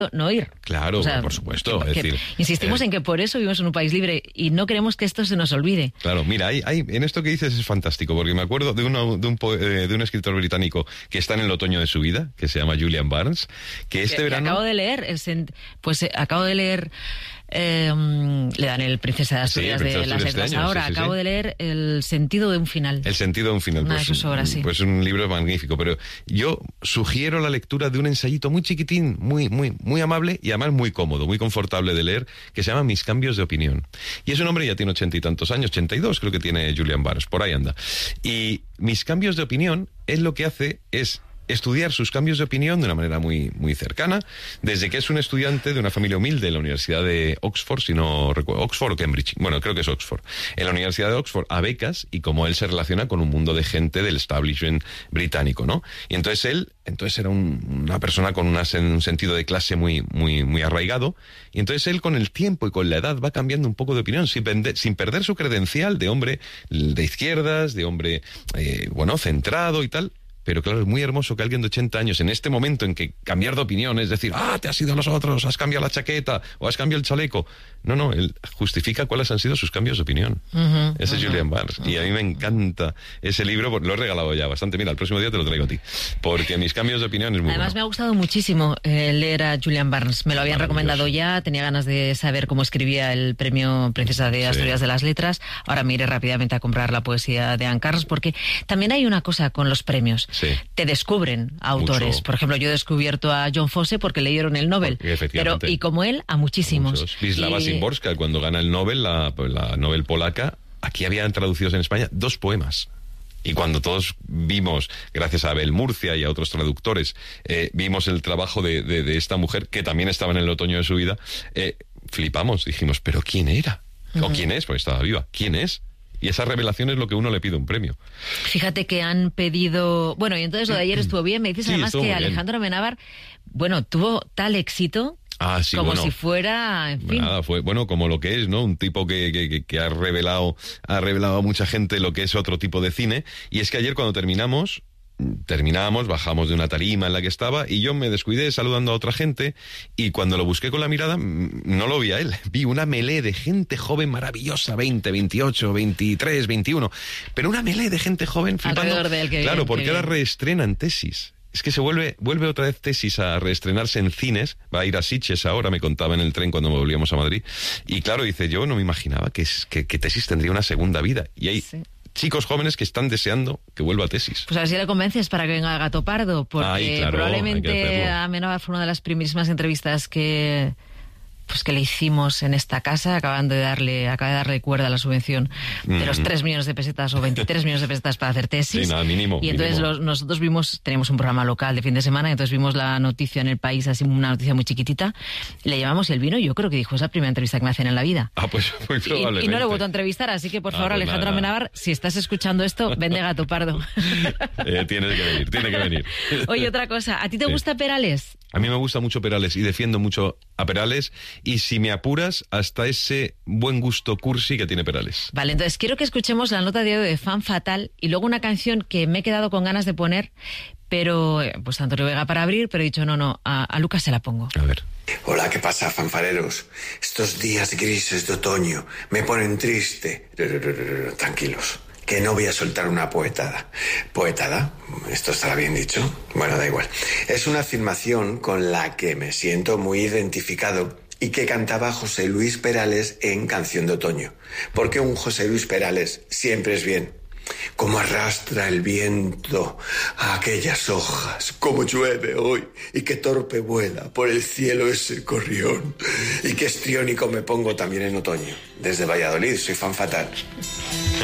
no ir. Claro, O sea, por supuesto. Es decir, insistimos en que por eso vivimos en un país libre y no queremos que esto se nos olvide. Claro, mira, hay en esto que dices es fantástico, porque me acuerdo de un escritor británico que está en el otoño de su vida, que se llama Julian Barnes, que verano... Acabo de leer, le dan el Princesa de Asturias de las Letras ahora. Acabo de leer El sentido de un final. El sentido de un final. Una de sus obras, sí. Pues un libro magnífico, pero yo sugiero la lectura de un ensayito muy chiquitín, muy amable y además muy cómodo, muy confortable de leer, que se llama Mis cambios de opinión. Y es un hombre, ya tiene 80 y tantos años, 82 creo que tiene Julian Barnes, por ahí anda. Y Mis cambios de opinión, él lo que hace es estudiar sus cambios de opinión de una manera muy cercana, desde que es un estudiante de una familia humilde en la Universidad de Oxford, si no recuerdo, Oxford o Cambridge, bueno, creo que es Oxford, en la Universidad de Oxford, a becas, y cómo él se relaciona con un mundo de gente del establishment británico, ¿no? Y entonces él era una persona con un sentido de clase muy arraigado, y entonces él con el tiempo y con la edad va cambiando un poco de opinión, sin perder su credencial de hombre de izquierdas, de hombre, centrado y tal. Pero claro, es muy hermoso que alguien de 80 años, en este momento en que cambiar de opinión es decir, te has ido a los otros, has cambiado la chaqueta o has cambiado el chaleco. No, él justifica cuáles han sido sus cambios de opinión. Ese es Julian Barnes. Y a mí me encanta ese libro, lo he regalado ya bastante. Mira, el próximo día te lo traigo a ti, porque Mis cambios de opinión es muy Además, bueno. me ha gustado muchísimo leer a Julian Barnes. Me lo habían recomendado ya, tenía ganas de saber cómo escribía el premio Princesa de Asturias de las Letras. Ahora me iré rápidamente a comprar la poesía de Anne Carlos, porque también hay una cosa con los premios. Sí. Te descubren autores. Mucho. Por ejemplo, yo he descubierto a John Fosse porque leyeron el Nobel. Efectivamente. Y como él, a muchísimos. Wisława Szymborska, cuando gana el Nobel, la Nobel polaca, aquí habían traducidos en España 2 poemas. Y cuando todos vimos, gracias a Abel Murcia y a otros traductores, vimos el trabajo de esta mujer, que también estaba en el otoño de su vida, flipamos, dijimos, ¿pero quién era? ¿O quién es? Porque estaba viva. ¿Quién es? Y esa revelación es lo que uno le pide un premio. Fíjate que han pedido... Bueno, y entonces lo de ayer estuvo bien. Me dices además que Alejandro Amenábar, tuvo tal éxito... si fuera, en fin. Nada, fue como lo que es, ¿no? Un tipo que ha revelado a mucha gente lo que es otro tipo de cine. Y es que ayer cuando terminábamos, bajamos de una tarima en la que estaba y yo me descuidé saludando a otra gente y cuando lo busqué con la mirada no lo vi a él, vi una melé de gente joven maravillosa, 20, 28, 23, 21, pero una melé de gente joven flipando. Alrededor de él, claro, porque ahora reestrenan Tesis. Es que se vuelve otra vez Tesis a reestrenarse en cines, va a ir a Sitges ahora, me contaba en el tren cuando volvíamos a Madrid, y claro, dice, yo no me imaginaba que Tesis tendría una segunda vida, y hay chicos jóvenes que están deseando que vuelva a Tesis. Pues a ver si le convences para que venga a Gato Pardo, porque probablemente Amenábar fue una de las primerísimas entrevistas que le hicimos en esta casa. Acaba de darle cuerda a la subvención de los 3 millones de pesetas o 23 millones de pesetas para hacer Tesis. Sí, nada, mínimo. Y entonces nosotros teníamos un programa local de fin de semana, y entonces vimos la noticia en El País, así una noticia muy chiquitita, le llamamos y él vino, y yo creo que dijo, es la primera entrevista que me hacen en la vida. Pues muy probablemente. Y no le he vuelto a entrevistar, así que por favor, Alejandro Amenábar, si estás escuchando esto, ven de Gato Pardo. Tiene que venir. Oye, otra cosa, ¿a ti te gusta Perales? A mí me gusta mucho Perales y defiendo mucho a Perales, y si me apuras, hasta ese buen gusto cursi que tiene Perales. Vale, entonces quiero que escuchemos la nota de audio de Fan Fatal y luego una canción que me he quedado con ganas de poner, pero pues Antonio Vega para abrir, pero he dicho no, a Lucas se la pongo. A ver. Hola, ¿qué pasa, fanfareros? Estos días grises de otoño me ponen triste. Tranquilos, que no voy a soltar una poetada. ¿Poetada? ¿Esto estará bien dicho? Bueno, da igual. Es una afirmación con la que me siento muy identificado y que cantaba José Luis Perales en Canción de Otoño. Porque un José Luis Perales siempre es bien. Cómo arrastra el viento a aquellas hojas, cómo llueve hoy y qué torpe vuela por el cielo ese corrión, y qué estriónico me pongo también en otoño. Desde Valladolid, soy Fan Fatal.